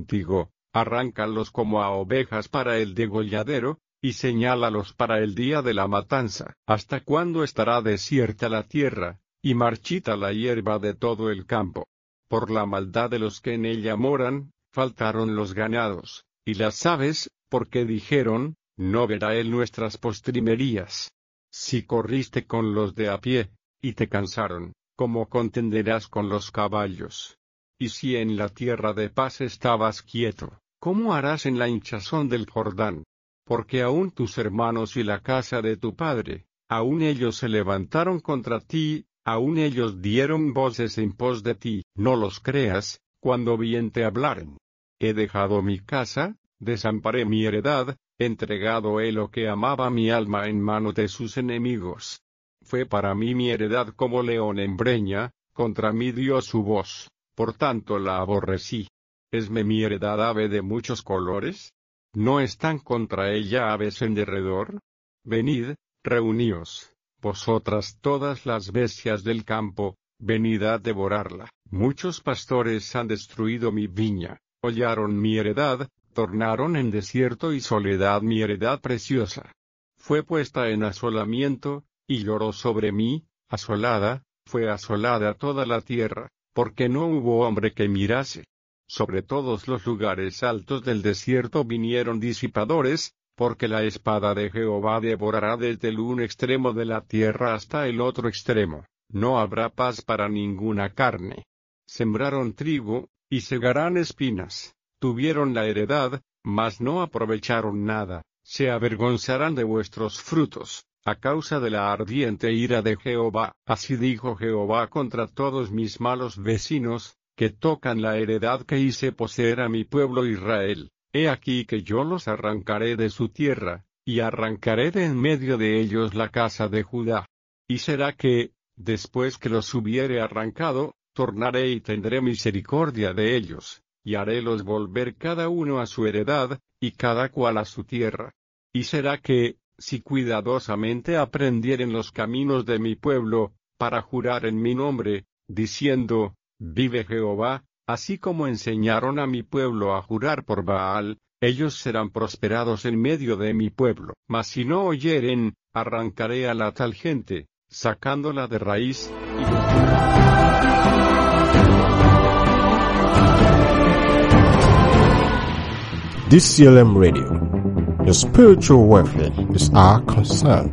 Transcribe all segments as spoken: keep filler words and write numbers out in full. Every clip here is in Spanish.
contigo, arráncalos como a ovejas para el degolladero, y señálalos para el día de la matanza. ¿Hasta cuándo estará desierta la tierra, y marchita la hierba de todo el campo? Por la maldad de los que en ella moran, faltaron los ganados, y las aves, porque dijeron, no verá él nuestras postrimerías. Si corriste con los de a pie, y te cansaron, ¿cómo contenderás con los caballos? Y si en la tierra de paz estabas quieto, ¿cómo harás en la hinchazón del Jordán? Porque aún tus hermanos y la casa de tu padre, aún ellos se levantaron contra ti, aún ellos dieron voces en pos de ti. No los creas, cuando bien te hablaren. He dejado mi casa, desamparé mi heredad, entregado he lo que amaba mi alma en manos de sus enemigos. Fue para mí mi heredad como león en breña, contra mí dio su voz, por tanto la aborrecí. ¿Esme mi heredad ave de muchos colores? ¿No están contra ella aves en derredor? Venid, reuníos, vosotras todas las bestias del campo, venid a devorarla. Muchos pastores han destruido mi viña, hollaron mi heredad, tornaron en desierto y soledad mi heredad preciosa. Fue puesta en asolamiento, y lloró sobre mí, asolada, fue asolada toda la tierra, porque no hubo hombre que mirase. Sobre todos los lugares altos del desierto vinieron disipadores, porque la espada de Jehová devorará desde el un extremo de la tierra hasta el otro extremo. No habrá paz para ninguna carne. Sembraron trigo, y segarán espinas. Tuvieron la heredad, mas no aprovecharon nada. Se avergonzarán de vuestros frutos, a causa de la ardiente ira de Jehová. Así dijo Jehová contra todos mis malos vecinos, que tocan la heredad que hice poseer a mi pueblo Israel. He aquí que yo los arrancaré de su tierra, y arrancaré de en medio de ellos la casa de Judá. Y será que, después que los hubiere arrancado, tornaré y tendré misericordia de ellos, y harélos volver cada uno a su heredad, y cada cual a su tierra. Y será que, si cuidadosamente aprendieren los caminos de mi pueblo, para jurar en mi nombre, diciendo, vive Jehová, así como enseñaron a mi pueblo a jurar por Baal, ellos serán prosperados en medio de mi pueblo. Mas si no oyeren, arrancaré a la tal gente, sacándola de raíz, y This is C L M Radio. Your spiritual welfare is our concern.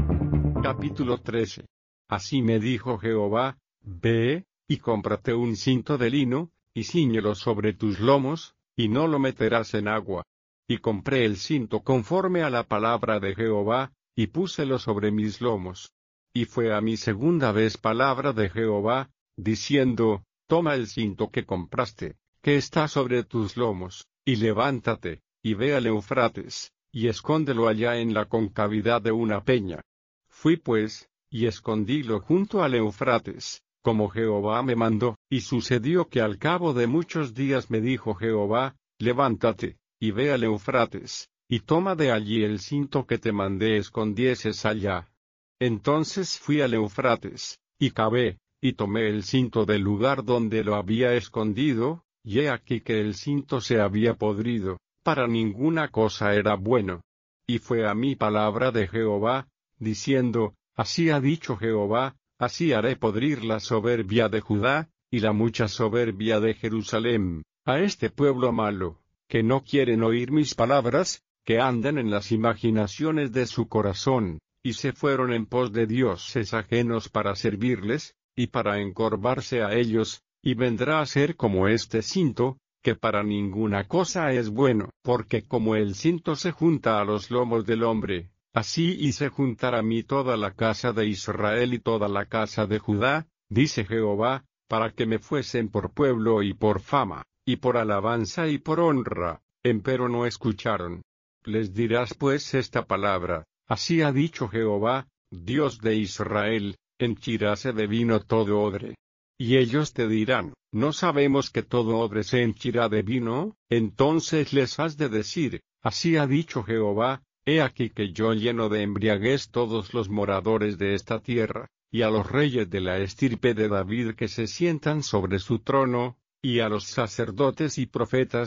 Capítulo trece. Así me dijo Jehová, ve, y cómprate un cinto de lino, y cíñelo sobre tus lomos, y no lo meterás en agua. Y compré el cinto conforme a la palabra de Jehová, y púselo sobre mis lomos. Y fue a mi segunda vez palabra de Jehová, diciendo, toma el cinto que compraste, que está sobre tus lomos, y levántate, y ve al Eufrates, y escóndelo allá en la concavidad de una peña. Fui pues, y escondílo junto al Eufrates, como Jehová me mandó. Y sucedió que al cabo de muchos días me dijo Jehová, levántate, y ve al Eufrates, y toma de allí el cinto que te mandé escondieses allá. Entonces fui al Eufrates, y cavé, y tomé el cinto del lugar donde lo había escondido, y he aquí que el cinto se había podrido, para ninguna cosa era bueno. Y fue a mí palabra de Jehová, diciendo, así ha dicho Jehová, así haré podrir la soberbia de Judá, y la mucha soberbia de Jerusalén, a este pueblo malo, que no quieren oír mis palabras, que andan en las imaginaciones de su corazón, y se fueron en pos de dioses ajenos para servirles, y para encorvarse a ellos, y vendrá a ser como este cinto, que para ninguna cosa es bueno, porque como el cinto se junta a los lomos del hombre, así hice juntar a mí toda la casa de Israel y toda la casa de Judá, dice Jehová, para que me fuesen por pueblo y por fama, y por alabanza y por honra, empero no escucharon. Les dirás pues esta palabra, así ha dicho Jehová, Dios de Israel, henchiráse de vino todo odre. Y ellos te dirán, ¿no sabemos que todo odre se henchirá de vino? Entonces les has de decir, así ha dicho Jehová, he aquí que yo lleno de embriaguez todos los moradores de esta tierra, y a los reyes de la estirpe de David que se sientan sobre su trono, y a los sacerdotes y profetas,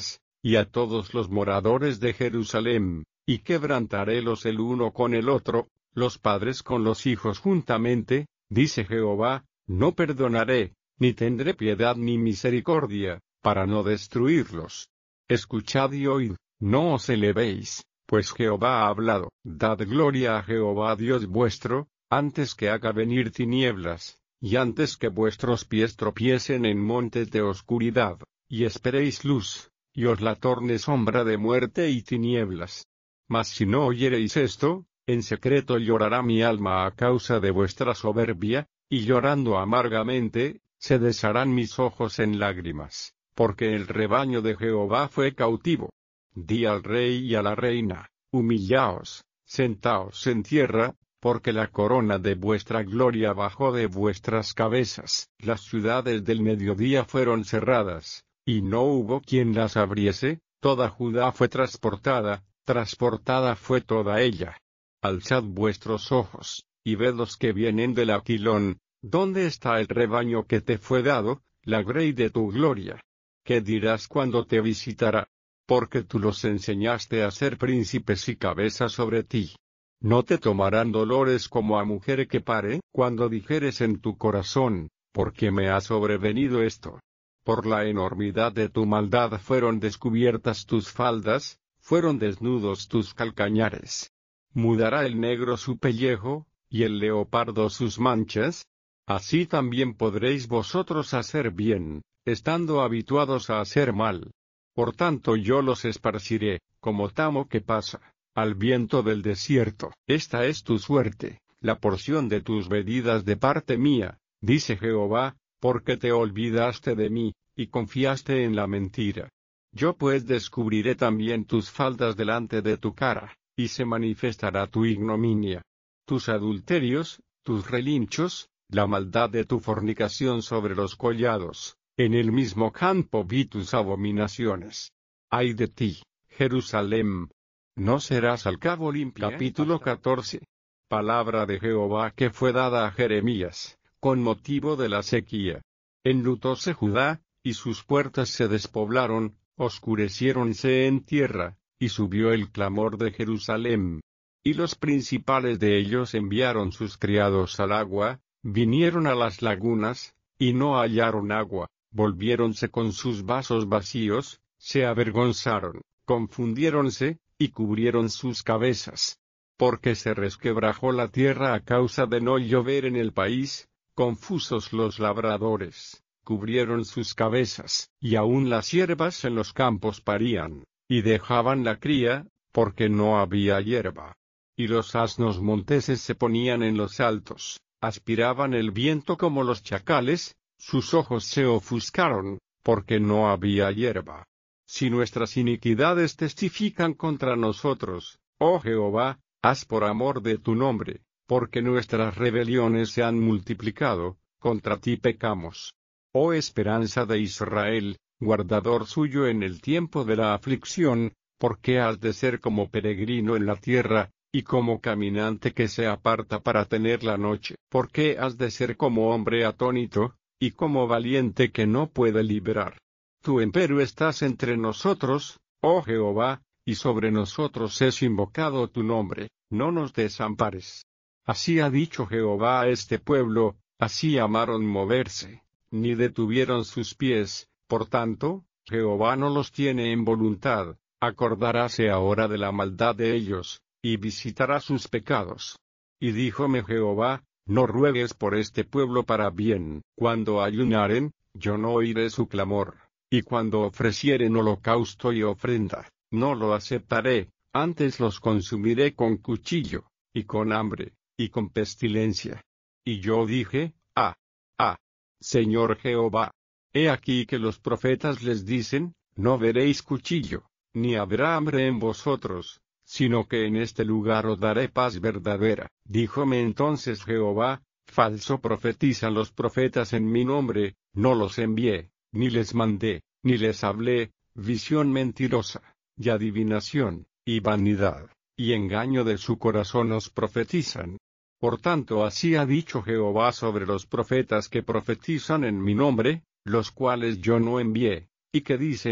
y a todos los moradores de Jerusalén, y quebrantarélos el uno con el otro, los padres con los hijos juntamente, dice Jehová, no perdonaré, ni tendré piedad ni misericordia, para no destruirlos. Escuchad y oíd, no os elevéis, pues Jehová ha hablado. Dad gloria a Jehová Dios vuestro, antes que haga venir tinieblas, y antes que vuestros pies tropiecen en montes de oscuridad, y esperéis luz, y os la torne sombra de muerte y tinieblas. Mas si no oyereis esto, en secreto llorará mi alma a causa de vuestra soberbia, y llorando amargamente, se desharán mis ojos en lágrimas, porque el rebaño de Jehová fue cautivo. Di al rey y a la reina, humillaos, sentaos en tierra, porque la corona de vuestra gloria bajó de vuestras cabezas. Las ciudades del mediodía fueron cerradas, y no hubo quien las abriese, toda Judá fue transportada, transportada fue toda ella. Alzad vuestros ojos, y ved los que vienen del Aquilón, ¿dónde está el rebaño que te fue dado, la grey de tu gloria? ¿Qué dirás cuando te visitará? Porque tú los enseñaste a ser príncipes y cabeza sobre ti. ¿No te tomarán dolores como a mujer que pare? Cuando dijeres en tu corazón, ¿por qué me ha sobrevenido esto? Por la enormidad de tu maldad fueron descubiertas tus faldas, fueron desnudos tus calcañares. ¿Mudará el negro su pellejo, y el leopardo sus manchas? Así también podréis vosotros hacer bien, estando habituados a hacer mal. Por tanto yo los esparciré, como tamo que pasa al viento del desierto. Esta es tu suerte, la porción de tus medidas de parte mía, dice Jehová, porque te olvidaste de mí, y confiaste en la mentira. Yo pues descubriré también tus faldas delante de tu cara, y se manifestará tu ignominia. Tus adulterios, tus relinchos, la maldad de tu fornicación sobre los collados, en el mismo campo vi tus abominaciones. Ay de ti, Jerusalén. ¿No serás al cabo limpia? Capítulo catorce. Palabra de Jehová que fue dada a Jeremías, con motivo de la sequía. Enlutóse Judá, y sus puertas se despoblaron, oscureciéronse en tierra, y subió el clamor de Jerusalén. Y los principales de ellos enviaron sus criados al agua, vinieron a las lagunas, y no hallaron agua, volviéronse con sus vasos vacíos, se avergonzaron, confundiéronse, y cubrieron sus cabezas. Porque se resquebrajó la tierra a causa de no llover en el país, confusos los labradores, cubrieron sus cabezas, y aun las hierbas en los campos parían, y dejaban la cría, porque no había hierba. Y los asnos monteses se ponían en los altos, aspiraban el viento como los chacales, sus ojos se ofuscaron, porque no había hierba. Si nuestras iniquidades testifican contra nosotros, oh Jehová, haz por amor de tu nombre, porque nuestras rebeliones se han multiplicado, contra ti pecamos. Oh esperanza de Israel, guardador suyo en el tiempo de la aflicción, ¿por qué has de ser como peregrino en la tierra, y como caminante que se aparta para tener la noche? ¿Por qué has de ser como hombre atónito, y como valiente que no puede liberar? Tú empero estás entre nosotros, oh Jehová, y sobre nosotros es invocado tu nombre, no nos desampares. Así ha dicho Jehová a este pueblo, así amaron moverse, ni detuvieron sus pies, por tanto, Jehová no los tiene en voluntad, acordaráse ahora de la maldad de ellos, y visitará sus pecados. Y díjome Jehová, no ruegues por este pueblo para bien, cuando ayunaren, yo no oiré su clamor. Y cuando ofrecieren holocausto y ofrenda, no lo aceptaré, antes los consumiré con cuchillo, y con hambre, y con pestilencia. Y yo dije, ah, ah, Señor Jehová, he aquí que los profetas les dicen, no veréis cuchillo, ni habrá hambre en vosotros, sino que en este lugar os daré paz verdadera. Díjome entonces Jehová, falso profetizan los profetas en mi nombre, no los envié, ni les mandé, ni les hablé, visión mentirosa, y adivinación, y vanidad, y engaño de su corazón os profetizan. Por tanto así ha dicho Jehová sobre los profetas que profetizan en mi nombre, los cuales yo no envié, y que dicen,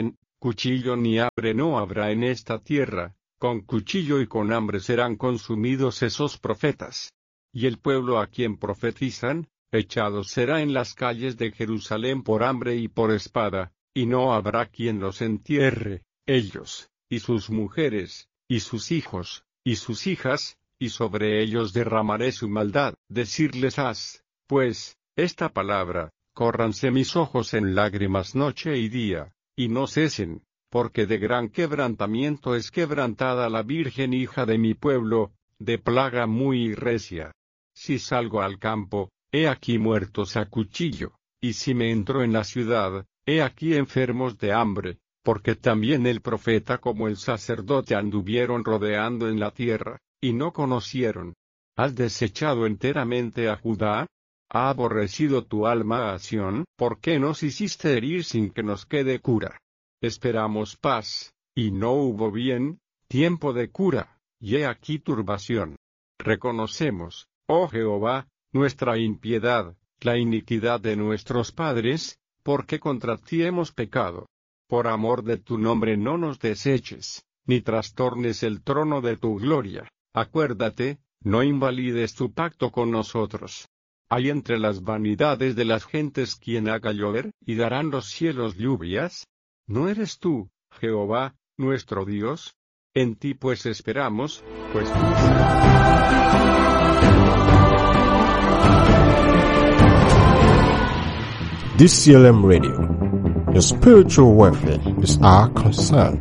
Cuchillo ni hambre no habrá en esta tierra, con cuchillo y con hambre serán consumidos esos profetas. Y el pueblo a quien profetizan, echado será en las calles de Jerusalén por hambre y por espada, y no habrá quien los entierre, ellos, y sus mujeres, y sus hijos, y sus hijas, y sobre ellos derramaré su maldad. Decirles has, pues, esta palabra, córranse mis ojos en lágrimas noche y día, y no cesen, porque de gran quebrantamiento es quebrantada la Virgen hija de mi pueblo, de plaga muy recia. Si salgo al campo, he aquí muertos a cuchillo, y si me entro en la ciudad, he aquí enfermos de hambre, porque también el profeta como el sacerdote anduvieron rodeando en la tierra, y no conocieron. ¿Has desechado enteramente a Judá? ¿Ha aborrecido tu alma a Sión? ¿Por qué nos hiciste herir sin que nos quede cura? Esperamos paz, y no hubo bien, tiempo de cura, y he aquí turbación. Reconocemos, oh Jehová, nuestra impiedad, la iniquidad de nuestros padres, porque contra ti hemos pecado. Por amor de tu nombre no nos deseches, ni trastornes el trono de tu gloria. Acuérdate, no invalides tu pacto con nosotros. ¿Hay entre las vanidades de las gentes quien haga llover, y darán los cielos lluvias? ¿No eres tú, Jehová, nuestro Dios? En ti pues esperamos, pues tú. D C L M Radio. Your spiritual welfare is our concern.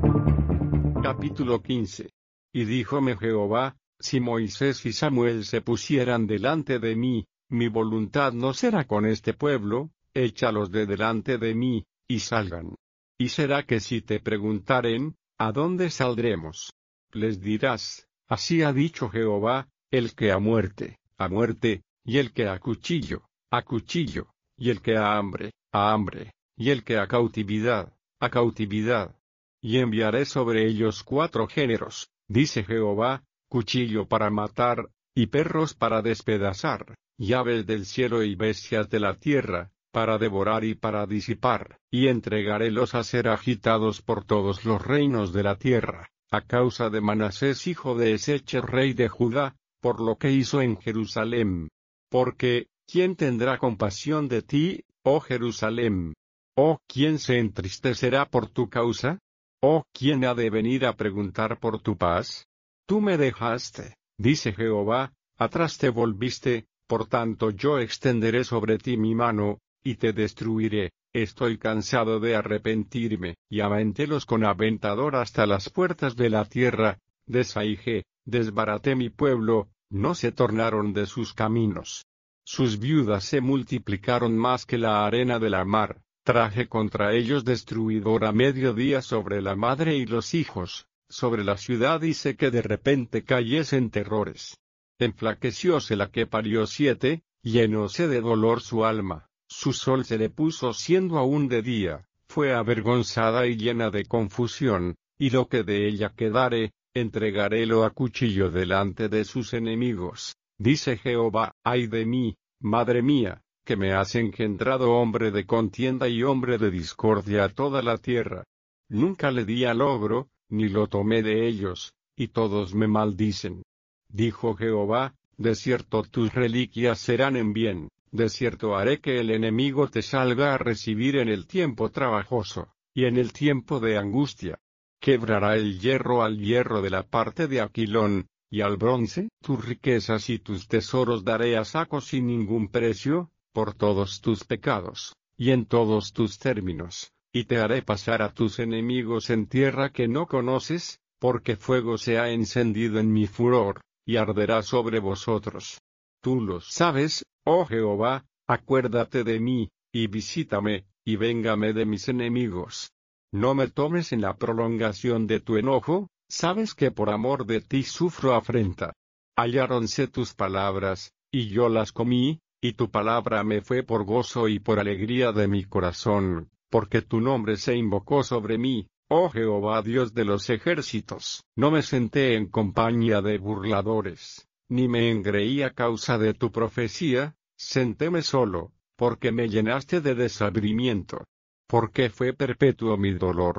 Capítulo quince. Y díjome Jehová, si Moisés y Samuel se pusieran delante de mí, mi voluntad no será con este pueblo, échalos de delante de mí, y salgan. Y será que si te preguntaren, ¿a dónde saldremos? Les dirás, así ha dicho Jehová, el que a muerte, a muerte, y el que a cuchillo, a cuchillo, y el que a hambre, a hambre, y el que a cautividad, a cautividad. Y enviaré sobre ellos cuatro géneros, dice Jehová, cuchillo para matar, y perros para despedazar, y aves del cielo y bestias de la tierra, para devorar y para disipar, y entregarélos a ser agitados por todos los reinos de la tierra, a causa de Manasés hijo de Eseche rey de Judá, por lo que hizo en Jerusalén. Porque, ¿quién tendrá compasión de ti, oh Jerusalén? ¿O quién se entristecerá por tu causa? ¿O quién ha de venir a preguntar por tu paz? Tú me dejaste, dice Jehová, atrás te volviste, por tanto yo extenderé sobre ti mi mano, y te destruiré. Estoy cansado de arrepentirme, y aventélos con aventador hasta las puertas de la tierra, desahijé, desbaraté mi pueblo, no se tornaron de sus caminos. Sus viudas se multiplicaron más que la arena de la mar, traje contra ellos destruidor a mediodía sobre la madre y los hijos, sobre la ciudad hice que de repente cayesen terrores. Enflaquecióse la que parió siete, llenóse de dolor su alma. Su sol se le puso siendo aún de día, fue avergonzada y llena de confusión, y lo que de ella quedare, entregarélo a cuchillo delante de sus enemigos. Dice Jehová, ay de mí, madre mía, que me has engendrado hombre de contienda y hombre de discordia a toda la tierra. Nunca le di al ogro, ni lo tomé de ellos, y todos me maldicen. Dijo Jehová, de cierto tus reliquias serán en bien. De cierto haré que el enemigo te salga a recibir en el tiempo trabajoso, y en el tiempo de angustia. Quebrará el hierro al hierro de la parte de Aquilón, y al bronce, tus riquezas y tus tesoros daré a saco sin ningún precio, por todos tus pecados, y en todos tus términos, y te haré pasar a tus enemigos en tierra que no conoces, porque fuego se ha encendido en mi furor, y arderá sobre vosotros. Tú lo sabes, oh Jehová, acuérdate de mí, y visítame, y véngame de mis enemigos. No me tomes en la prolongación de tu enojo, sabes que por amor de ti sufro afrenta. Halláronse tus palabras, y yo las comí, y tu palabra me fue por gozo y por alegría de mi corazón, porque tu nombre se invocó sobre mí, oh Jehová Dios de los ejércitos. No me senté en compañía de burladores, ni me engreí a causa de tu profecía, sentéme solo, porque me llenaste de desabrimiento. Porque fue perpetuo mi dolor,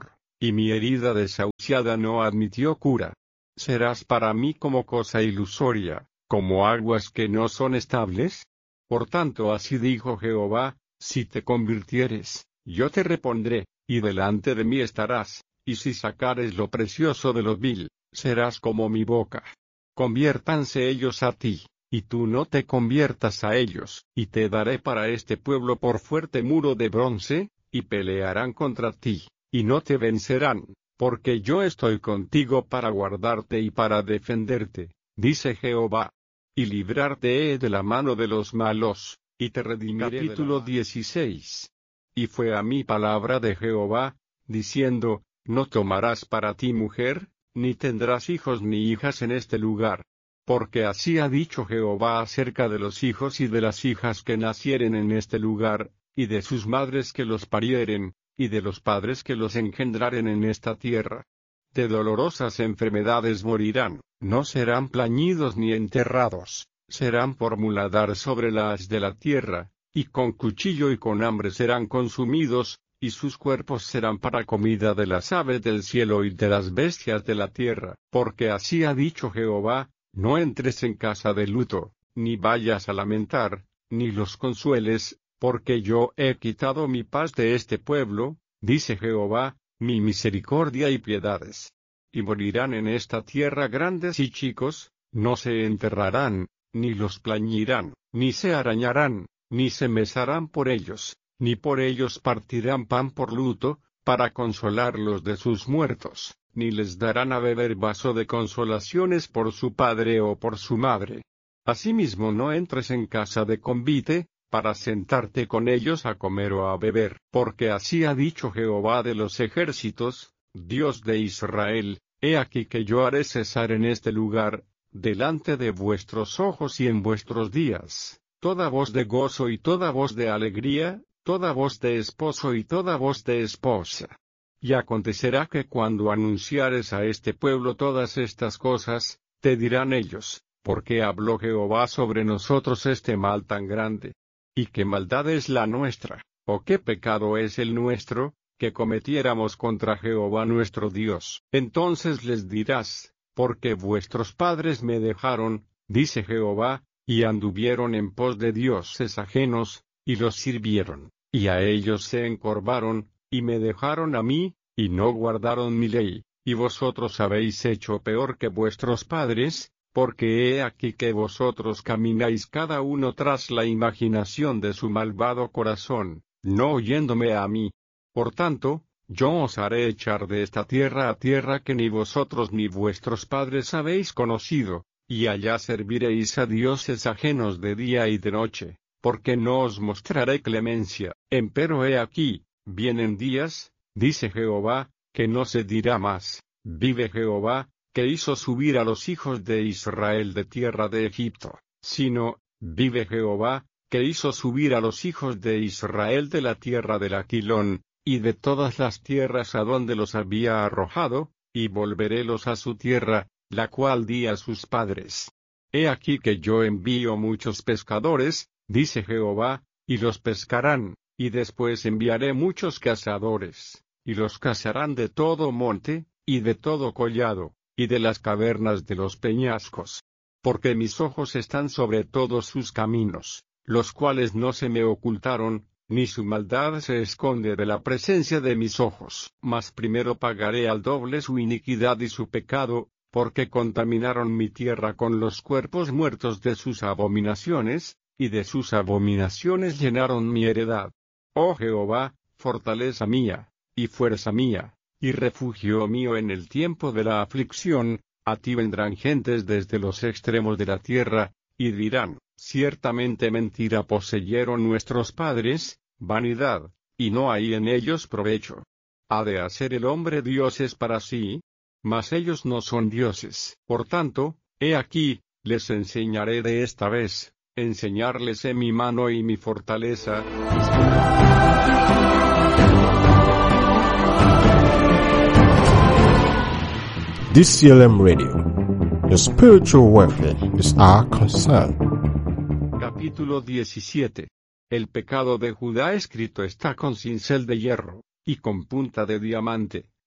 y mi herida desahuciada no admitió cura. ¿Serás para mí como cosa ilusoria, como aguas que no son estables? Por tanto así dijo Jehová, si te convirtieres, yo te repondré, y delante de mí estarás, y si sacares lo precioso de lo vil, serás como mi boca. Conviértanse ellos a ti, y tú no te conviertas a ellos, y te daré para este pueblo por fuerte muro de bronce, y pelearán contra ti, y no te vencerán, porque yo estoy contigo para guardarte y para defenderte, dice Jehová. Y librarte he de la mano de los malos, y te redimiré. Capítulo dieciséis. Y fue a mí palabra de Jehová, diciendo, no tomarás para ti mujer, ni tendrás hijos ni hijas en este lugar. Porque así ha dicho Jehová acerca de los hijos y de las hijas que nacieren en este lugar, y de sus madres que los parieren, y de los padres que los engendraren en esta tierra. De dolorosas enfermedades morirán, no serán plañidos ni enterrados, serán por muladar sobre la haz de la tierra, y con cuchillo y con hambre serán consumidos, y sus cuerpos serán para comida de las aves del cielo y de las bestias de la tierra. Porque así ha dicho Jehová, no entres en casa de luto, ni vayas a lamentar, ni los consueles, porque yo he quitado mi paz de este pueblo, dice Jehová, mi misericordia y piedades. Y morirán en esta tierra grandes y chicos, no se enterrarán, ni los plañirán, ni se arañarán, ni se mesarán por ellos, ni por ellos partirán pan por luto, para consolarlos de sus muertos, ni les darán a beber vaso de consolaciones por su padre o por su madre. Asimismo no entres en casa de convite, para sentarte con ellos a comer o a beber, porque así ha dicho Jehová de los ejércitos, Dios de Israel, he aquí que yo haré cesar en este lugar, delante de vuestros ojos y en vuestros días, toda voz de gozo y toda voz de alegría, toda voz de esposo y toda voz de esposa. Y acontecerá que cuando anunciares a este pueblo todas estas cosas, te dirán ellos, ¿por qué habló Jehová sobre nosotros este mal tan grande? ¿Y qué maldad es la nuestra, o qué pecado es el nuestro, que cometiéramos contra Jehová nuestro Dios? Entonces les dirás, porque vuestros padres me dejaron, dice Jehová, y anduvieron en pos de dioses ajenos, y los sirvieron, y a ellos se encorvaron, y me dejaron a mí, y no guardaron mi ley, y vosotros habéis hecho peor que vuestros padres, porque he aquí que vosotros camináis cada uno tras la imaginación de su malvado corazón, no oyéndome a mí. Por tanto, yo os haré echar de esta tierra a tierra que ni vosotros ni vuestros padres habéis conocido, y allá serviréis a dioses ajenos de día y de noche, porque no os mostraré clemencia. Empero he aquí, vienen días, dice Jehová, que no se dirá más, vive Jehová, que hizo subir a los hijos de Israel de tierra de Egipto, sino, vive Jehová, que hizo subir a los hijos de Israel de la tierra del Aquilón, y de todas las tierras a donde los había arrojado, y volverélos a su tierra, la cual di a sus padres. He aquí que yo envío muchos pescadores, dice Jehová, y los pescarán, y después enviaré muchos cazadores, y los cazarán de todo monte, y de todo collado, y de las cavernas de los peñascos. Porque mis ojos están sobre todos sus caminos, los cuales no se me ocultaron, ni su maldad se esconde de la presencia de mis ojos. Mas primero pagaré al doble su iniquidad y su pecado, porque contaminaron mi tierra con los cuerpos muertos de sus abominaciones, y de sus abominaciones llenaron mi heredad. Oh Jehová, fortaleza mía, y fuerza mía, y refugio mío en el tiempo de la aflicción, a ti vendrán gentes desde los extremos de la tierra, y dirán, ciertamente mentira poseyeron nuestros padres, vanidad, y no hay en ellos provecho. ¿Ha de hacer el hombre dioses para sí? Mas ellos no son dioses. Por tanto, he aquí, les enseñaré de esta vez, enseñarles he mi mano y mi fortaleza. D C L M Radio. Your spiritual welfare is our concern. Capítulo diecisiete. El pecado de Judá escrito está con cincel de hierro, y con punta de diamante,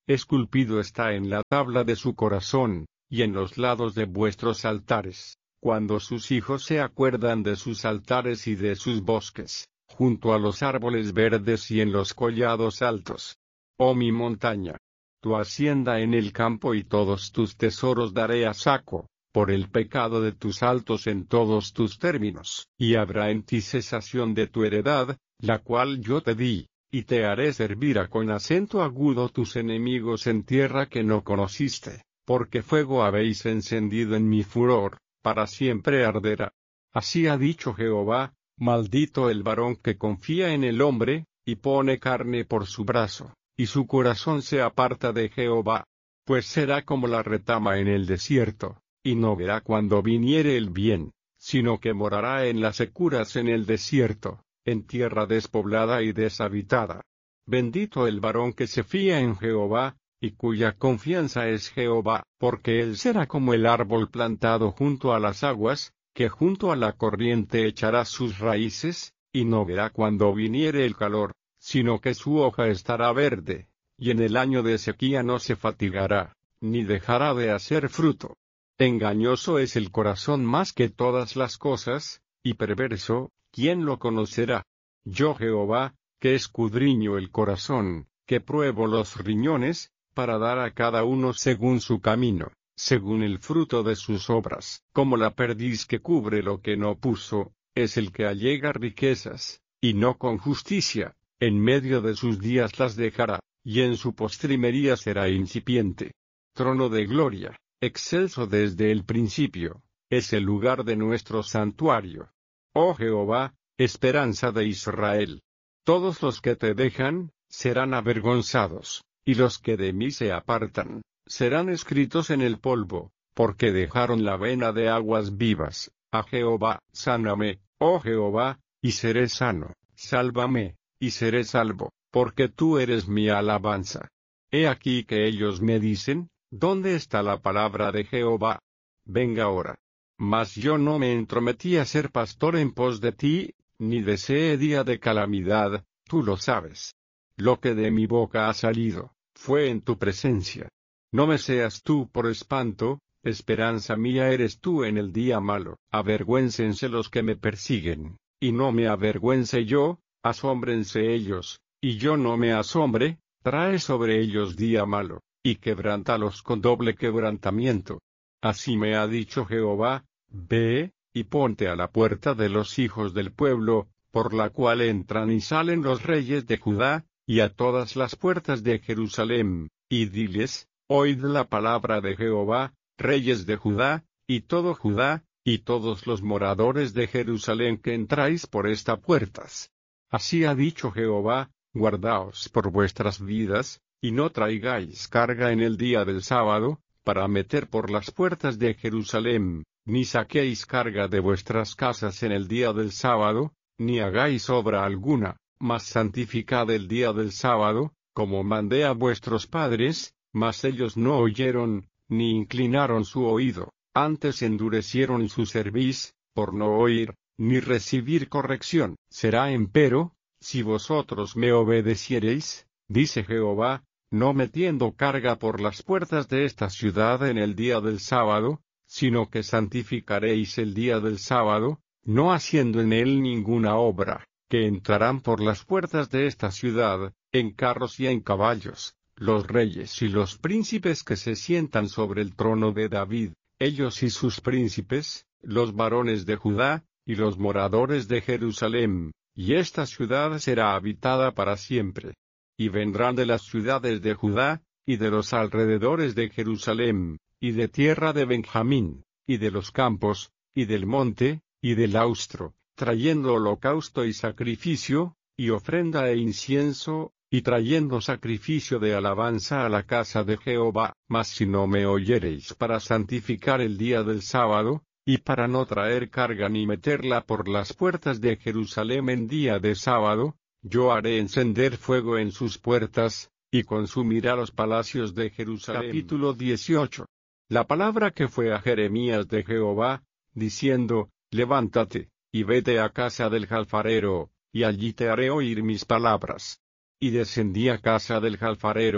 esculpido está en la tabla de su corazón, y en los lados de vuestros altares, cuando sus hijos se acuerdan de sus altares y de sus bosques, junto a los árboles verdes y en los collados altos. Oh mi montaña, tu hacienda en el campo y todos tus tesoros daré a saco, por el pecado de tus altos en todos tus términos, y habrá en ti cesación de tu heredad, la cual yo te di, y te haré servir a con acento agudo tus enemigos en tierra que no conociste, porque fuego habéis encendido en mi furor, para siempre arderá. Así ha dicho Jehová, maldito el varón que confía en el hombre, y pone carne por su brazo, y su corazón se aparta de Jehová. Pues será como la retama en el desierto, y no verá cuando viniere el bien, sino que morará en las securas en el desierto, en tierra despoblada y deshabitada. Bendito el varón que se fía en Jehová, y cuya confianza es Jehová, porque él será como el árbol plantado junto a las aguas, que junto a la corriente echará sus raíces, y no verá cuando viniere el calor, sino que su hoja estará verde, y en el año de sequía no se fatigará, ni dejará de hacer fruto. Engañoso es el corazón más que todas las cosas, y perverso, ¿quién lo conocerá? Yo Jehová, que escudriño el corazón, que pruebo los riñones, para dar a cada uno según su camino, según el fruto de sus obras. Como la perdiz que cubre lo que no puso, es el que allega riquezas, y no con justicia, en medio de sus días las dejará, y en su postrimería será incipiente. Trono de gloria, excelso desde el principio, es el lugar de nuestro santuario. Oh Jehová, esperanza de Israel. Todos los que te dejan, serán avergonzados, y los que de mí se apartan, serán escritos en el polvo, porque dejaron la vena de aguas vivas. A Jehová, sáname, oh Jehová, y seré sano, sálvame, y seré salvo, porque tú eres mi alabanza. He aquí que ellos me dicen, ¿dónde está la palabra de Jehová? Venga ahora. Mas yo no me entrometí a ser pastor en pos de ti, ni deseé día de calamidad, tú lo sabes. Lo que de mi boca ha salido, fue en tu presencia. No me seas tú por espanto, esperanza mía eres tú en el día malo. Avergüéncense los que me persiguen, y no me avergüence yo, asómbrense ellos, y yo no me asombre, trae sobre ellos día malo, y quebrántalos con doble quebrantamiento. Así me ha dicho Jehová, ve, y ponte a la puerta de los hijos del pueblo, por la cual entran y salen los reyes de Judá, y a todas las puertas de Jerusalén, y diles, oíd la palabra de Jehová, reyes de Judá, y todo Judá, y todos los moradores de Jerusalén que entráis por estas puertas. Así ha dicho Jehová, guardaos por vuestras vidas, y no traigáis carga en el día del sábado, para meter por las puertas de Jerusalén, ni saquéis carga de vuestras casas en el día del sábado, ni hagáis obra alguna, mas santificad el día del sábado, como mandé a vuestros padres, mas ellos no oyeron, ni inclinaron su oído, antes endurecieron su cerviz, por no oír, ni recibir corrección. Será empero, si vosotros me obedeciereis, dice Jehová, no metiendo carga por las puertas de esta ciudad en el día del sábado, sino que santificaréis el día del sábado, no haciendo en él ninguna obra, que entrarán por las puertas de esta ciudad, en carros y en caballos, los reyes y los príncipes que se sientan sobre el trono de David, ellos y sus príncipes, los varones de Judá, y los moradores de Jerusalén, y esta ciudad será habitada para siempre. Y vendrán de las ciudades de Judá, y de los alrededores de Jerusalén, y de tierra de Benjamín, y de los campos, y del monte, y del austro, trayendo holocausto y sacrificio, y ofrenda e incienso, y trayendo sacrificio de alabanza a la casa de Jehová. Mas si no me oyereis para santificar el día del sábado, y para no traer carga ni meterla por las puertas de Jerusalén en día de sábado, yo haré encender fuego en sus puertas, y consumirá los palacios de Jerusalén. Capítulo dieciocho. La palabra que fue a Jeremías de Jehová, diciendo, levántate, y vete a casa del alfarero, y allí te haré oír mis palabras. Y descendí a casa del alfarero,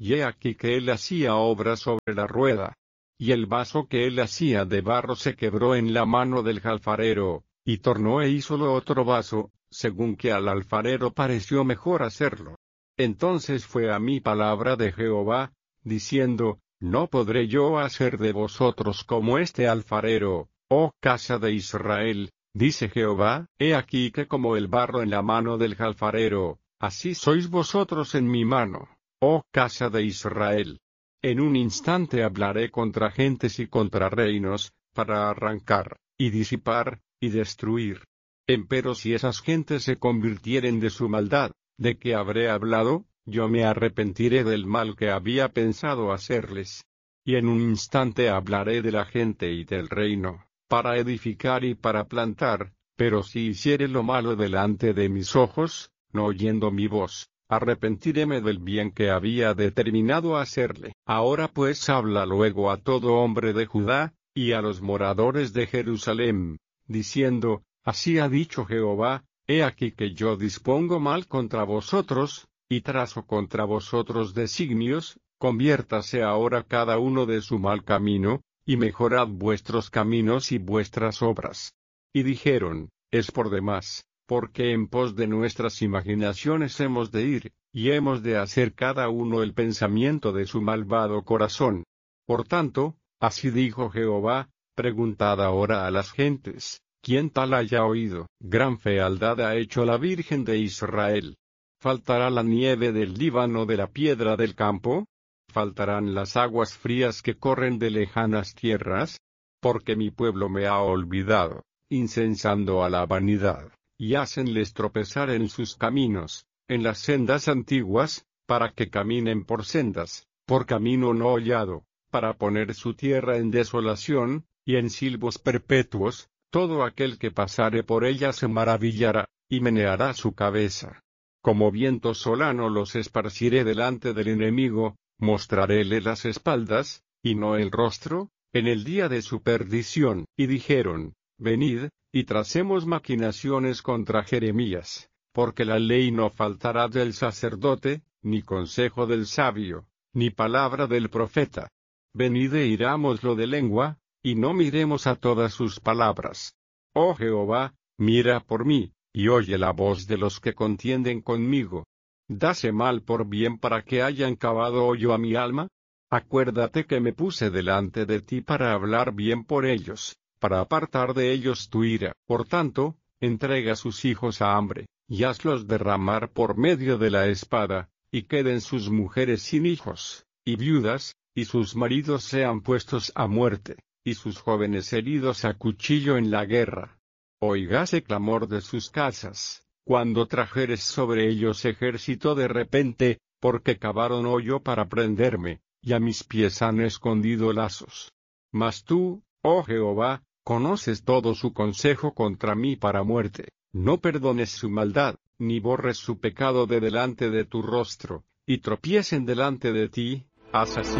y he aquí que él hacía obra sobre la rueda. Y el vaso que él hacía de barro se quebró en la mano del alfarero, y tornó e hízolo otro vaso, según que al alfarero pareció mejor hacerlo. Entonces fue a mí palabra de Jehová, diciendo, no podré yo hacer de vosotros como este alfarero, oh casa de Israel, dice Jehová, he aquí que como el barro en la mano del alfarero, así sois vosotros en mi mano, oh casa de Israel. En un instante hablaré contra gentes y contra reinos, para arrancar, y disipar, y destruir. Empero si esas gentes se convirtieren de su maldad, ¿de qué habré hablado? Yo me arrepentiré del mal que había pensado hacerles. Y en un instante hablaré de la gente y del reino, para edificar y para plantar, pero si hiciere lo malo delante de mis ojos, no oyendo mi voz, arrepentiréme del bien que había determinado hacerle. Ahora pues habla luego a todo hombre de Judá, y a los moradores de Jerusalén, diciendo, así ha dicho Jehová, he aquí que yo dispongo mal contra vosotros, y trazo contra vosotros designios, conviértase ahora cada uno de su mal camino, y mejorad vuestros caminos y vuestras obras. Y dijeron, es por demás, porque en pos de nuestras imaginaciones hemos de ir, y hemos de hacer cada uno el pensamiento de su malvado corazón. Por tanto, así dijo Jehová, preguntad ahora a las gentes, ¿quién tal haya oído? Gran fealdad ha hecho la Virgen de Israel. ¿Faltará la nieve del Líbano de la piedra del campo? ¿Faltarán las aguas frías que corren de lejanas tierras? Porque mi pueblo me ha olvidado, incensando a la vanidad, y hacenles tropezar en sus caminos, en las sendas antiguas, para que caminen por sendas, por camino no hollado, para poner su tierra en desolación, y en silbos perpetuos, todo aquel que pasare por ella se maravillará, y meneará su cabeza. Como viento solano los esparciré delante del enemigo, mostraréle las espaldas, y no el rostro, en el día de su perdición. Y dijeron, venid, y tracemos maquinaciones contra Jeremías, porque la ley no faltará del sacerdote, ni consejo del sabio, ni palabra del profeta. Venid e irámoslo de lengua, y no miremos a todas sus palabras. Oh Jehová, mira por mí, y oye la voz de los que contienden conmigo. ¿Dase mal por bien para que hayan cavado hoyo a mi alma? Acuérdate que me puse delante de ti para hablar bien por ellos, para apartar de ellos tu ira. Por tanto, entrega sus hijos a hambre, y hazlos derramar por medio de la espada, y queden sus mujeres sin hijos, y viudas, y sus maridos sean puestos a muerte, y sus jóvenes heridos a cuchillo en la guerra. Oígase clamor de sus casas, cuando trajeres sobre ellos ejército de repente, porque cavaron hoyo para prenderme, y a mis pies han escondido lazos. Mas tú, oh Jehová, conoces todo su consejo contra mí para muerte, no perdones su maldad, ni borres su pecado de delante de tu rostro, y tropiecen delante de ti, haz así.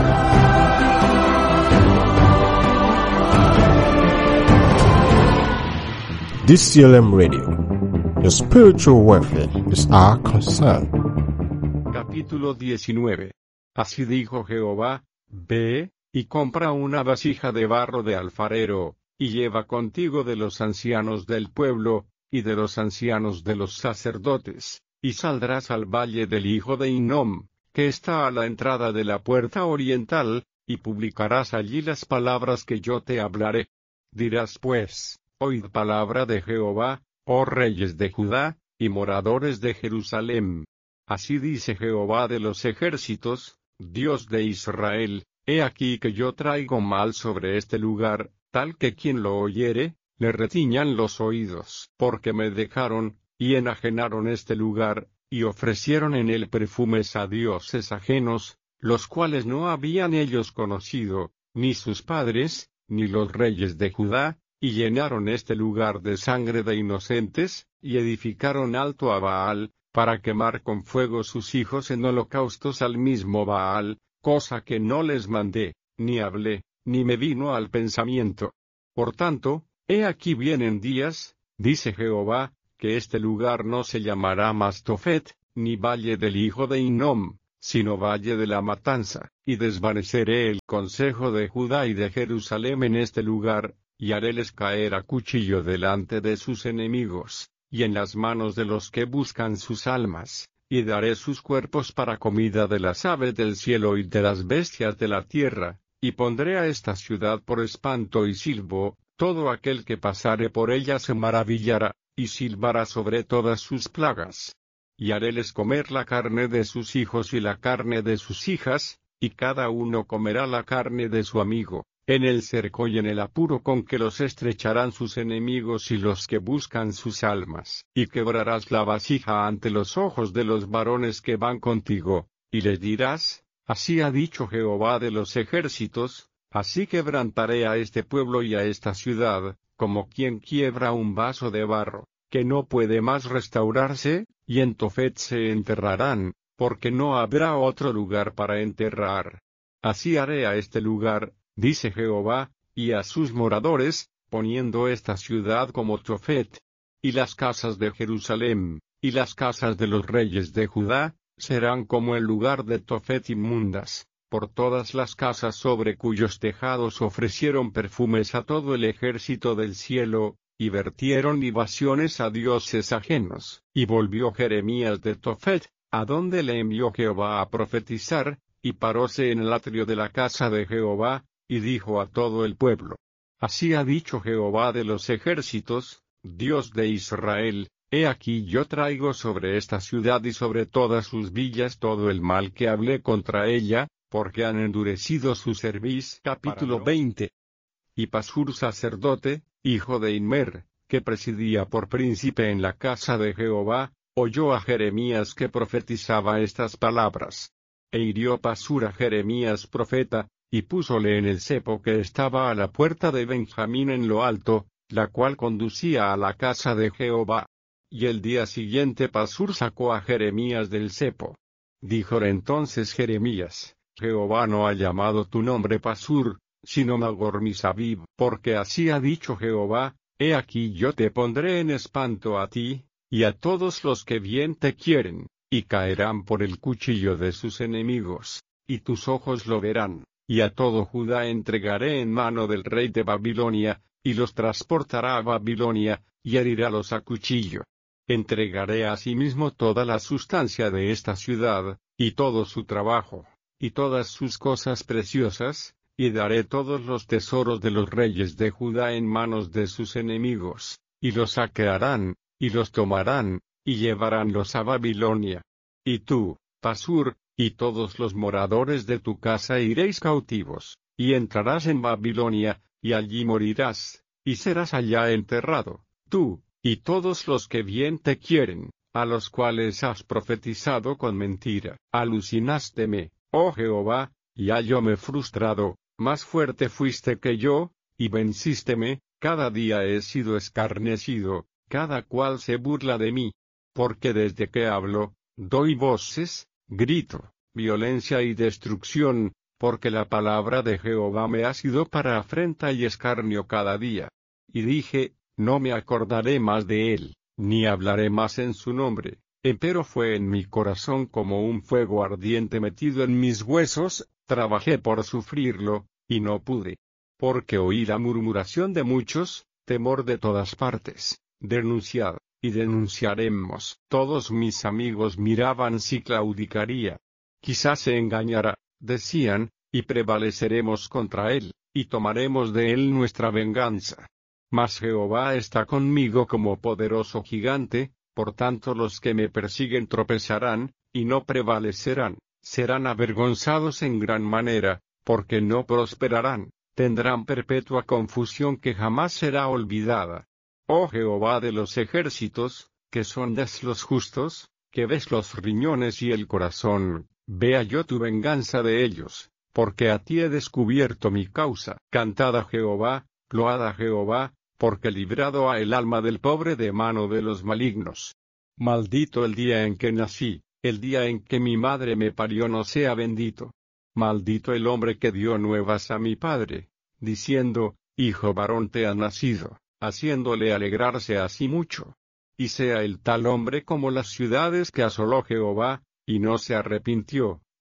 D C L M Radio. Your spiritual welfare is our concern. Capítulo diecinueve. Así dijo Jehová, ve, y compra una vasija de barro de alfarero, y lleva contigo de los ancianos del pueblo, y de los ancianos de los sacerdotes, y saldrás al valle del hijo de Hinnom, que está a la entrada de la puerta oriental, y publicarás allí las palabras que yo te hablaré. Dirás pues, oíd palabra de Jehová, oh reyes de Judá, y moradores de Jerusalén. Así dice Jehová de los ejércitos, Dios de Israel, he aquí que yo traigo mal sobre este lugar, tal que quien lo oyere, le retiñan los oídos. Porque me dejaron, y enajenaron este lugar, y ofrecieron en él perfumes a dioses ajenos, los cuales no habían ellos conocido, ni sus padres, ni los reyes de Judá, y llenaron este lugar de sangre de inocentes, y edificaron alto a Baal, para quemar con fuego sus hijos en holocaustos al mismo Baal, cosa que no les mandé, ni hablé, ni me vino al pensamiento. Por tanto, he aquí vienen días, dice Jehová, que este lugar no se llamará más Tofet, ni valle del hijo de Hinnom, sino valle de la matanza, y desvaneceré el consejo de Judá y de Jerusalén en este lugar, y haréles caer a cuchillo delante de sus enemigos, y en las manos de los que buscan sus almas, y daré sus cuerpos para comida de las aves del cielo y de las bestias de la tierra, y pondré a esta ciudad por espanto y silbo, todo aquel que pasare por ella se maravillará, y silbará sobre todas sus plagas. Y haréles comer la carne de sus hijos y la carne de sus hijas, y cada uno comerá la carne de su amigo, en el cerco y en el apuro con que los estrecharán sus enemigos y los que buscan sus almas. Y quebrarás la vasija ante los ojos de los varones que van contigo, y les dirás, así ha dicho Jehová de los ejércitos, así quebrantaré a este pueblo y a esta ciudad, como quien quiebra un vaso de barro, que no puede más restaurarse, y en Tofet se enterrarán, porque no habrá otro lugar para enterrar. Así haré a este lugar, dice Jehová, y a sus moradores, poniendo esta ciudad como Tofet. Y las casas de Jerusalén, y las casas de los reyes de Judá, serán como el lugar de Tofet inmundas, por todas las casas sobre cuyos tejados ofrecieron perfumes a todo el ejército del cielo, y vertieron libaciones a dioses ajenos. Y volvió Jeremías de Tofet, a donde le envió Jehová a profetizar, y paróse en el atrio de la casa de Jehová, y dijo a todo el pueblo: Así ha dicho Jehová de los ejércitos, Dios de Israel, he aquí yo traigo sobre esta ciudad y sobre todas sus villas todo el mal que hablé contra ella, porque han endurecido su cerviz. Capítulo veinte. Y Pasur sacerdote, hijo de Immer, que presidía por príncipe en la casa de Jehová, oyó a Jeremías que profetizaba estas palabras. E hirió Pasur a Jeremías profeta, y púsole en el cepo que estaba a la puerta de Benjamín en lo alto, la cual conducía a la casa de Jehová. Y el día siguiente Pasur sacó a Jeremías del cepo. Díjole entonces Jeremías: Jehová no ha llamado tu nombre Pasur, sino Magor-Misabib, porque así ha dicho Jehová, he aquí yo te pondré en espanto a ti, y a todos los que bien te quieren, y caerán por el cuchillo de sus enemigos, y tus ojos lo verán, y a todo Judá entregaré en mano del rey de Babilonia, y los transportará a Babilonia, y herirálos a cuchillo. Entregaré asimismo toda la sustancia de esta ciudad, y todo su trabajo, y todas sus cosas preciosas, y daré todos los tesoros de los reyes de Judá en manos de sus enemigos, y los saquearán, y los tomarán, y llevaránlos a Babilonia. Y tú, Pasur, y todos los moradores de tu casa iréis cautivos, y entrarás en Babilonia, y allí morirás, y serás allá enterrado, tú, y todos los que bien te quieren, a los cuales has profetizado con mentira. Alucinásteme, oh Jehová, y hallóme frustrado, más fuerte fuiste que yo, y vencísteme, cada día he sido escarnecido, cada cual se burla de mí. Porque desde que hablo, doy voces, grito, violencia y destrucción, porque la palabra de Jehová me ha sido para afrenta y escarnio cada día. Y dije, no me acordaré más de él, ni hablaré más en su nombre. Empero fue en mi corazón como un fuego ardiente metido en mis huesos, trabajé por sufrirlo, y no pude. Porque oí la murmuración de muchos, temor de todas partes. Denunciad, y denunciaremos. Todos mis amigos miraban si claudicaría. Quizás se engañará, decían, y prevaleceremos contra él, y tomaremos de él nuestra venganza. Mas Jehová está conmigo como poderoso gigante, por tanto los que me persiguen tropezarán, y no prevalecerán, serán avergonzados en gran manera, porque no prosperarán, tendrán perpetua confusión que jamás será olvidada. Oh Jehová de los ejércitos, que sondas los justos, que ves los riñones y el corazón, vea yo tu venganza de ellos, porque a ti he descubierto mi causa. Cantad a Jehová, load a Jehová, porque librado ha el alma del pobre de mano de los malignos. Maldito el día en que nací, el día en que mi madre me parió no sea bendito. Maldito el hombre que dio nuevas a mi padre, diciendo, hijo varón te ha nacido, haciéndole alegrarse así mucho. Y sea el tal hombre como las ciudades que asoló Jehová, y no se arrepintió,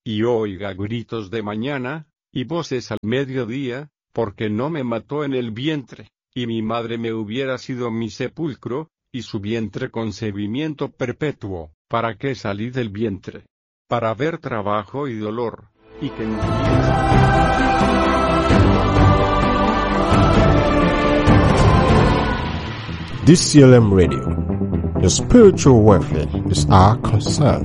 y oiga gritos de mañana, y voces al mediodía, porque no me mató en el vientre, y mi madre me hubiera sido mi sepulcro, y su vientre concebimiento perpetuo. ¿Para qué salí del vientre? Para ver trabajo y dolor, y que D C L M Radio. Your spiritual welfare is our concern.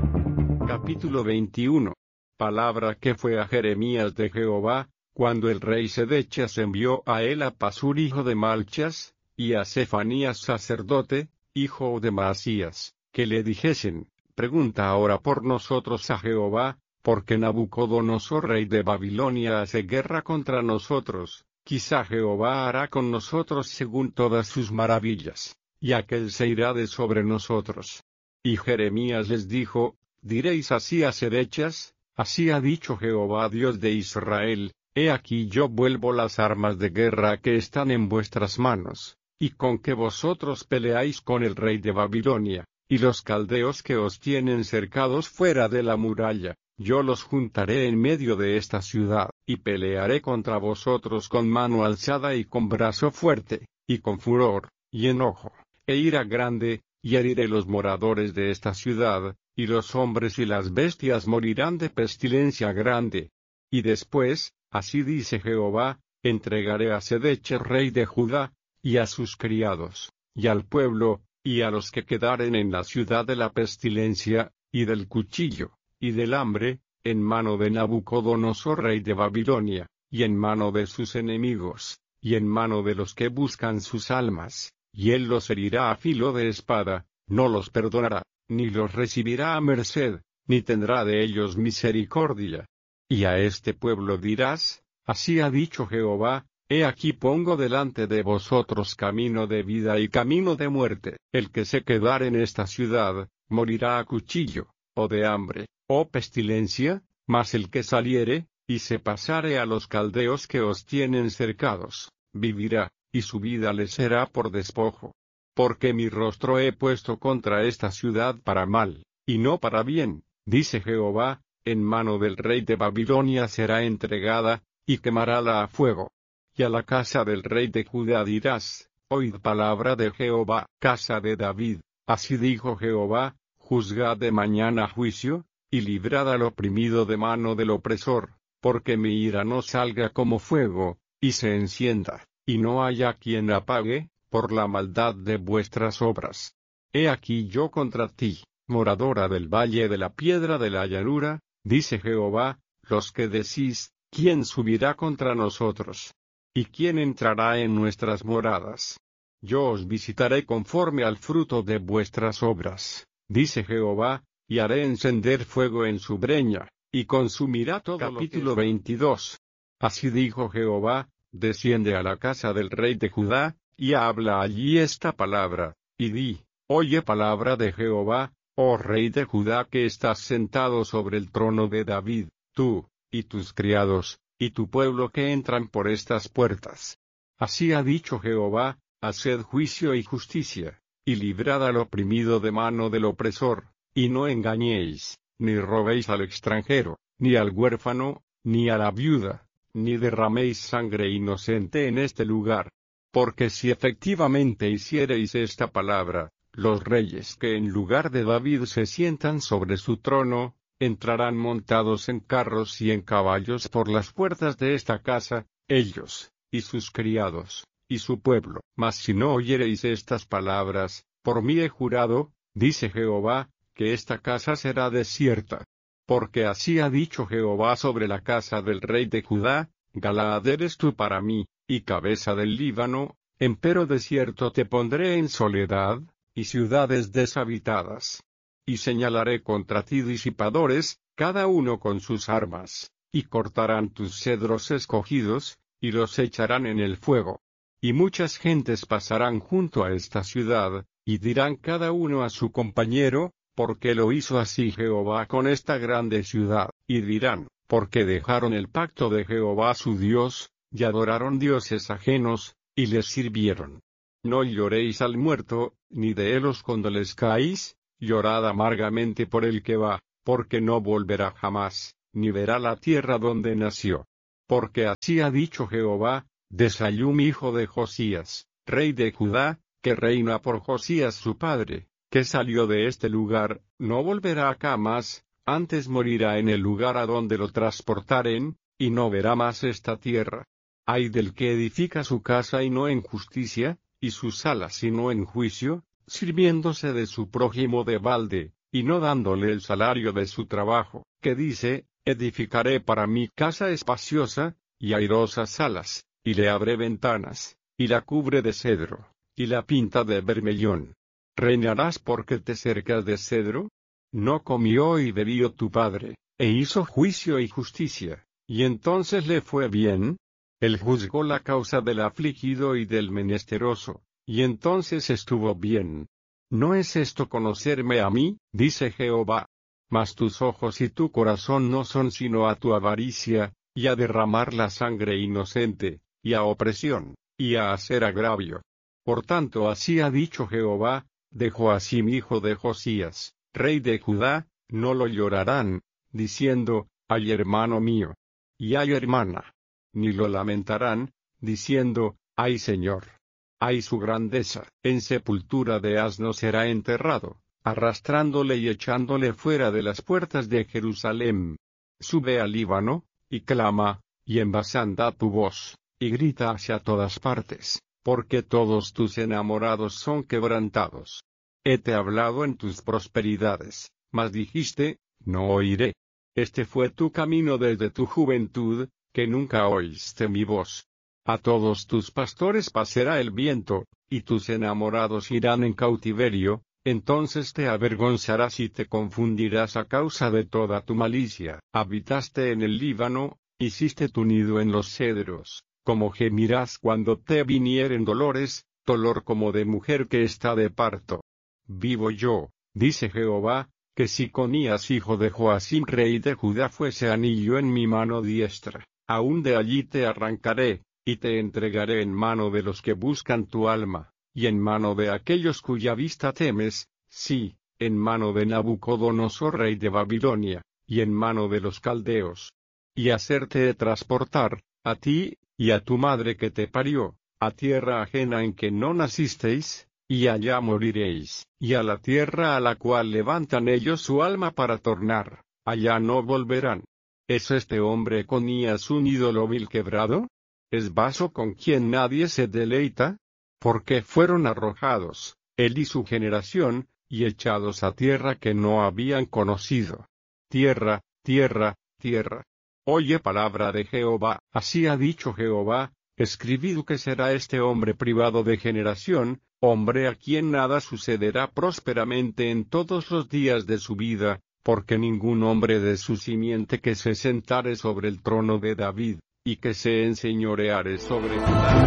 Capítulo veintiuno. Palabra que fue a Jeremías de Jehová, cuando el rey Sedechas envió a él a Pasur hijo de Malchas, y a Sefanías sacerdote, hijo de Maasías, que le dijesen: pregunta ahora por nosotros a Jehová, porque Nabucodonosor rey de Babilonia hace guerra contra nosotros. Quizá Jehová hará con nosotros según todas sus maravillas, y aquel se irá de sobre nosotros. Y Jeremías les dijo: diréis así a Sedechas: así ha dicho Jehová Dios de Israel, he aquí yo vuelvo las armas de guerra que están en vuestras manos, y con que vosotros peleáis con el rey de Babilonia, y los caldeos que os tienen cercados fuera de la muralla, yo los juntaré en medio de esta ciudad, y pelearé contra vosotros con mano alzada y con brazo fuerte, y con furor, y enojo, e ira grande, y heriré los moradores de esta ciudad, y los hombres y las bestias morirán de pestilencia grande. Y después, así dice Jehová, entregaré a Sedechas rey de Judá, y a sus criados, y al pueblo, y a los que quedaren en la ciudad de la pestilencia, y del cuchillo, y del hambre, en mano de Nabucodonosor rey de Babilonia, y en mano de sus enemigos, y en mano de los que buscan sus almas, y él los herirá a filo de espada, no los perdonará, ni los recibirá a merced, ni tendrá de ellos misericordia. Y a este pueblo dirás: así ha dicho Jehová, he aquí pongo delante de vosotros camino de vida y camino de muerte, el que se quedare en esta ciudad, morirá a cuchillo, o de hambre, o pestilencia, mas el que saliere, y se pasare a los caldeos que os tienen cercados, vivirá, y su vida le será por despojo. Porque mi rostro he puesto contra esta ciudad para mal, y no para bien, dice Jehová, en mano del rey de Babilonia será entregada, y quemarála a fuego. Y a la casa del rey de Judá dirás: oíd palabra de Jehová, casa de David, así dijo Jehová, juzgad de mañana juicio, y librad al oprimido de mano del opresor, porque mi ira no salga como fuego, y se encienda, y no haya quien apague, por la maldad de vuestras obras. He aquí yo contra ti, moradora del valle de la piedra de la llanura, dice Jehová, los que decís: ¿quién subirá contra nosotros? ¿Y quién entrará en nuestras moradas? Yo os visitaré conforme al fruto de vuestras obras, dice Jehová, y haré encender fuego en su breña, y consumirá todo. Capítulo veintidós. Así dijo Jehová: desciende a la casa del rey de Judá, y habla allí esta palabra, y di: oye palabra de Jehová, oh rey de Judá que estás sentado sobre el trono de David, tú, y tus criados, y tu pueblo que entran por estas puertas. Así ha dicho Jehová: haced juicio y justicia, y librad al oprimido de mano del opresor, y no engañéis, ni robéis al extranjero, ni al huérfano, ni a la viuda, ni derraméis sangre inocente en este lugar. Porque si efectivamente hiciereis esta palabra, los reyes que en lugar de David se sientan sobre su trono, entrarán montados en carros y en caballos por las puertas de esta casa, ellos, y sus criados, y su pueblo. Mas si no oyereis estas palabras, por mí he jurado, dice Jehová, que esta casa será desierta. Porque así ha dicho Jehová sobre la casa del rey de Judá: Galaad eres tú para mí, y cabeza del Líbano, empero desierto te pondré en soledad, y ciudades deshabitadas. Y señalaré contra ti disipadores, cada uno con sus armas, y cortarán tus cedros escogidos, y los echarán en el fuego. Y muchas gentes pasarán junto a esta ciudad, y dirán cada uno a su compañero: ¿por qué lo hizo así Jehová con esta grande ciudad? Y dirán: porque dejaron el pacto de Jehová su Dios, y adoraron dioses ajenos, y les sirvieron. No lloréis al muerto, ni de él os condolezcáis, llorad amargamente por el que va, porque no volverá jamás, ni verá la tierra donde nació. Porque así ha dicho Jehová, de Salum hijo de Josías, rey de Judá, que reina por Josías su padre, que salió de este lugar, no volverá acá más, antes morirá en el lugar a donde lo transportaren, y no verá más esta tierra. Ay del que edifica su casa y no en justicia, y sus salas y no en juicio, sirviéndose de su prójimo de balde, y no dándole el salario de su trabajo, que dice, edificaré para mí casa espaciosa, y airosas salas, y le abré ventanas, y la cubre de cedro, y la pinta de bermellón. ¿Reinarás porque te cercas de cedro? No comió y bebió tu padre, e hizo juicio y justicia, y entonces le fue bien. Él juzgó la causa del afligido y del menesteroso, y entonces estuvo bien. ¿No es esto conocerme a mí? Dice Jehová. Mas tus ojos y tu corazón no son sino a tu avaricia, y a derramar la sangre inocente, y a opresión, y a hacer agravio. Por tanto así ha dicho Jehová, de Joacim hijo de Josías, rey de Judá, no lo llorarán, diciendo, ay hermano mío, y ay hermana. Ni lo lamentarán, diciendo, ay Señor. Ay su grandeza, en sepultura de asno será enterrado, arrastrándole y echándole fuera de las puertas de Jerusalén. Sube al Líbano, y clama, y en Basán da tu voz, y grita hacia todas partes, porque todos tus enamorados son quebrantados. Hete hablado en tus prosperidades, mas dijiste, no oiré. Este fue tu camino desde tu juventud, que nunca oíste mi voz. A todos tus pastores pasará el viento, y tus enamorados irán en cautiverio, entonces te avergonzarás y te confundirás a causa de toda tu malicia. Habitaste en el Líbano, hiciste tu nido en los cedros, como gemirás cuando te vinieren dolores, dolor como de mujer que está de parto. Vivo yo, dice Jehová, que si Conías hijo de Joacim rey de Judá fuese anillo en mi mano diestra, aún de allí te arrancaré, y te entregaré en mano de los que buscan tu alma, y en mano de aquellos cuya vista temes, sí, en mano de Nabucodonosor rey de Babilonia, y en mano de los caldeos. Y hacerte transportar, a ti, y a tu madre que te parió, a tierra ajena en que no nacisteis, y allá moriréis, y a la tierra a la cual levantan ellos su alma para tornar, allá no volverán. ¿Es este hombre Conías un ídolo vil quebrado? ¿Es vaso con quien nadie se deleita? Porque fueron arrojados, él y su generación, y echados a tierra que no habían conocido. Tierra, tierra, tierra. Oye palabra de Jehová, así ha dicho Jehová, escribid que será este hombre privado de generación, hombre a quien nada sucederá prósperamente en todos los días de su vida, porque ningún hombre de su simiente que se sentare sobre el trono de David, y que se enseñoreare sobre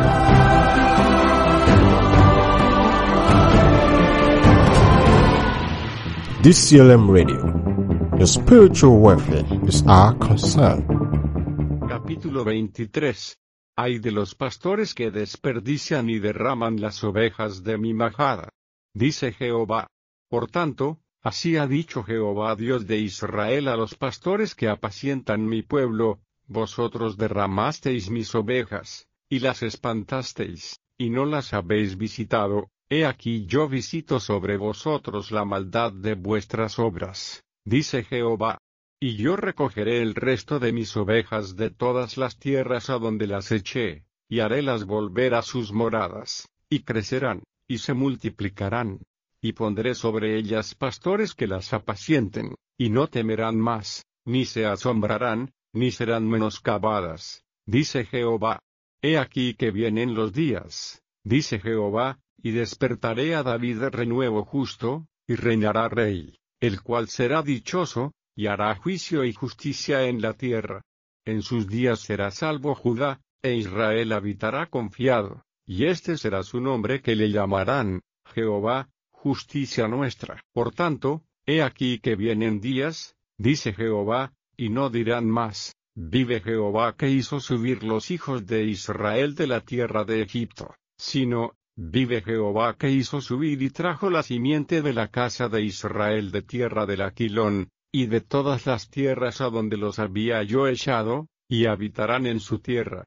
D C L M Radio. Your spiritual welfare is our concern. Capítulo veintitrés. Ay de los pastores que desperdician y derraman las ovejas de mi majada. Dice Jehová. Por tanto, así ha dicho Jehová Dios de Israel a los pastores que apacientan mi pueblo, vosotros derramasteis mis ovejas, y las espantasteis, y no las habéis visitado, he aquí yo visito sobre vosotros la maldad de vuestras obras, dice Jehová. Y yo recogeré el resto de mis ovejas de todas las tierras a donde las eché, y harélas volver a sus moradas, y crecerán, y se multiplicarán, y pondré sobre ellas pastores que las apacienten, y no temerán más, ni se asombrarán, ni serán menoscabadas, dice Jehová. He aquí que vienen los días, dice Jehová, y despertaré a David de renuevo justo, y reinará rey, el cual será dichoso, y hará juicio y justicia en la tierra. En sus días será salvo Judá, e Israel habitará confiado, y este será su nombre que le llamarán, Jehová, justicia nuestra. Por tanto, he aquí que vienen días, dice Jehová, y no dirán más, vive Jehová que hizo subir los hijos de Israel de la tierra de Egipto, sino, vive Jehová que hizo subir y trajo la simiente de la casa de Israel de tierra del Aquilón, y de todas las tierras a donde los había yo echado, y habitarán en su tierra.